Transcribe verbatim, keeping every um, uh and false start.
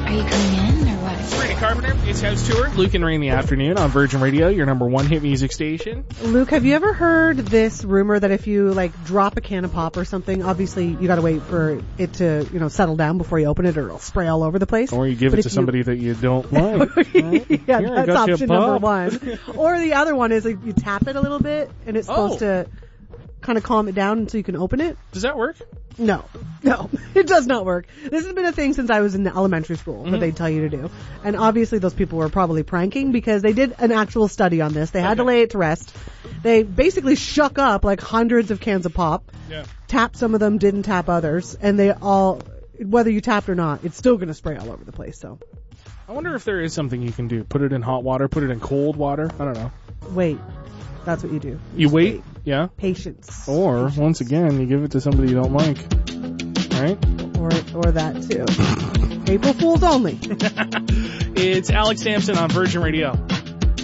Are you coming in or what? Sabrina Carpenter, it's House Tour. Luke and Ray in the afternoon on Virgin Radio, your number one hit music station. Luke, have you ever heard this rumor that if you like drop a can of pop or something, obviously you got to wait for it to, you know, settle down before you open it, or it'll spray all over the place. Or you give but it to somebody you... that you don't like. Right? yeah, Here, that's option number one. Or the other one is like you tap it a little bit and it's supposed oh. to kind of calm it down until you can open it. Does that work? No, no, it does not work. This has been a thing since I was in elementary school mm-hmm. that they tell you to do. And obviously those people were probably pranking because they did an actual study on this. They had okay. to lay it to rest. They basically shook up like hundreds of cans of pop, yeah. tapped some of them, didn't tap others, and they all, whether you tapped or not, it's still going to spray all over the place. So, I wonder if there is something you can do. Put it in hot water, put it in cold water. I don't know. Wait. That's what you do. You, you wait? wait? Yeah. Patience. Or, Patience. once again, you give it to somebody you don't like. Right? Or or that too. April Fool's only. It's Alex Sampson on Virgin Radio.